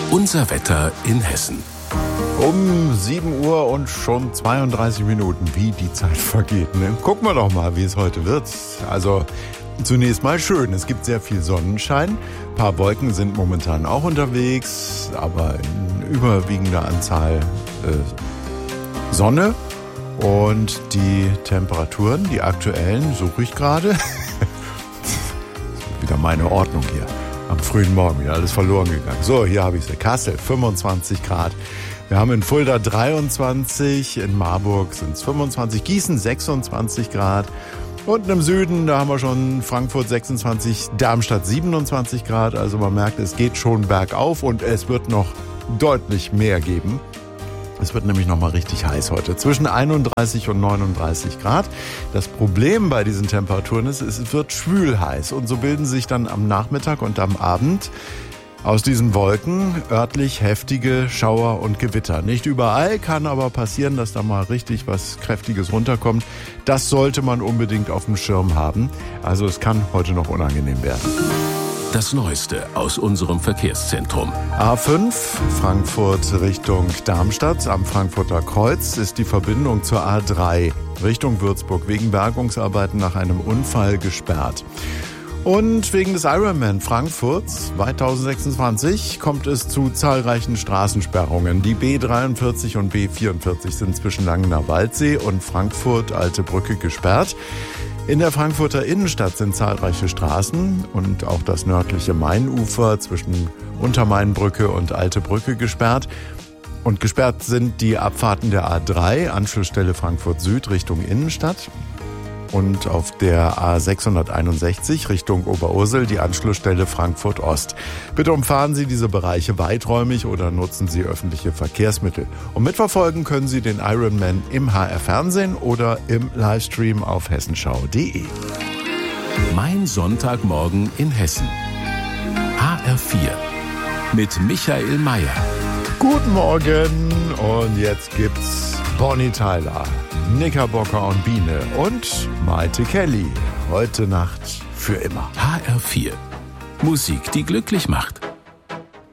Unser Wetter in Hessen. Um 7 Uhr und schon 32 Minuten, wie die Zeit vergeht. Ne? Gucken wir doch mal, wie es heute wird. Also zunächst mal schön, es gibt sehr viel Sonnenschein. Ein paar Wolken sind momentan auch unterwegs, aber in überwiegender Anzahl Sonne. Und die Temperaturen, die aktuellen, suche ich gerade. Wieder meine Ordnung hier. Am frühen Morgen wieder alles verloren gegangen. So, hier habe ich sie. Kassel, 25 Grad. Wir haben in Fulda 23, in Marburg sind es 25, Gießen 26 Grad. Unten im Süden, da haben wir schon Frankfurt 26, Darmstadt 27 Grad. Also man merkt, es geht schon bergauf und es wird noch deutlich mehr geben. Es wird nämlich nochmal richtig heiß heute, zwischen 31 und 39 Grad. Das Problem bei diesen Temperaturen ist, es wird schwül heiß und so bilden sich dann am Nachmittag und am Abend aus diesen Wolken örtlich heftige Schauer und Gewitter. Nicht überall, kann aber passieren, dass da mal richtig was Kräftiges runterkommt. Das sollte man unbedingt auf dem Schirm haben. Also es kann heute noch unangenehm werden. Das Neueste aus unserem Verkehrszentrum. A5, Frankfurt Richtung Darmstadt. Am Frankfurter Kreuz ist die Verbindung zur A3 Richtung Würzburg wegen Bergungsarbeiten nach einem Unfall gesperrt. Und wegen des Ironman Frankfurt 2026 kommt es zu zahlreichen Straßensperrungen. Die B43 und B44 sind zwischen Langener Waldsee und Frankfurt Alte Brücke gesperrt. In der Frankfurter Innenstadt sind zahlreiche Straßen und auch das nördliche Mainufer zwischen Untermainbrücke und Alte Brücke gesperrt. Und gesperrt sind die Abfahrten der A3, Anschlussstelle Frankfurt Süd Richtung Innenstadt. Und auf der A661 Richtung Oberursel die Anschlussstelle Frankfurt Ost. Bitte umfahren Sie diese Bereiche weiträumig oder nutzen Sie öffentliche Verkehrsmittel. Und mitverfolgen können Sie den Ironman im HR-Fernsehen oder im Livestream auf hessenschau.de. Mein Sonntagmorgen in Hessen. HR4 mit Michael Mayer. Guten Morgen und jetzt gibt's Bonnie Tyler, Knickerbocker und Biene und Maite Kelly. Heute Nacht für immer. HR4. Musik, die glücklich macht.